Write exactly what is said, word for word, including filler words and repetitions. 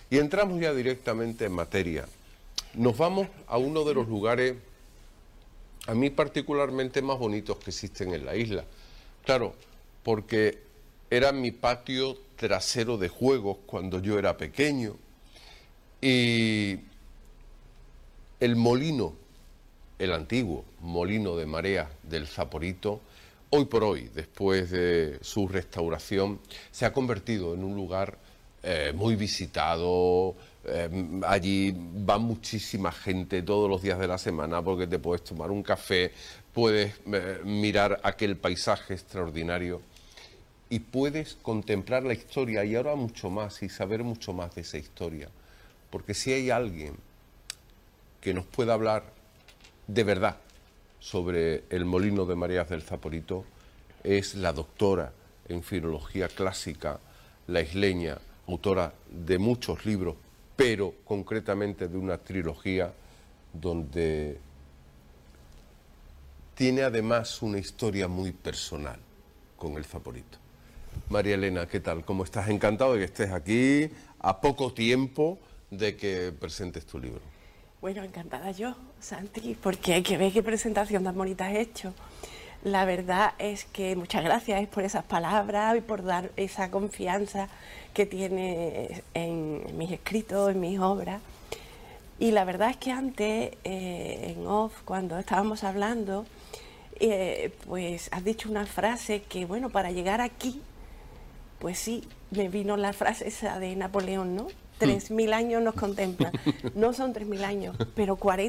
Y entramos ya directamente en materia. Nos vamos a uno de los lugares, a mí particularmente más bonitos que existen en la isla. Claro, porque era mi patio trasero de juegos cuando yo era pequeño. Y el molino, el antiguo molino de marea del Zaporito, hoy por hoy, después de su restauración, se ha convertido en un lugar eh, muy visitado. Eh, allí va muchísima gente todos los días de la semana porque te puedes tomar un café, puedes eh, mirar aquel paisaje extraordinario y puedes contemplar la historia y ahora mucho más y saber mucho más de esa historia. Porque si hay alguien que nos pueda hablar de verdad sobre el molino de mareas del Zaporito, es la doctora en filología clásica, la isleña, autora de muchos libros, pero concretamente de una trilogía donde tiene además una historia muy personal con el Zaporito. María Elena, ¿qué tal? ¿Cómo estás? Encantado de que estés aquí a poco tiempo de que presentes tu libro. Bueno, encantada yo, Santi, porque hay que ver qué presentación tan bonita has hecho. La verdad es que muchas gracias por esas palabras y por dar esa confianza que tienes en mis escritos, en mis obras. Y la verdad es que antes, eh, en off, cuando estábamos hablando, eh, pues has dicho una frase que, bueno, para llegar aquí, pues sí, me vino la frase esa de Napoleón, ¿no? Tres mil años nos contemplan. No son tres mil años, pero cuarenta.